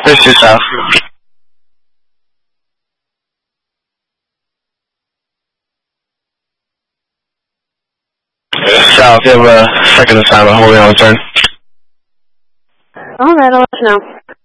This is South. South, you have a second assignment holding on turn. Alright, I'll let you know.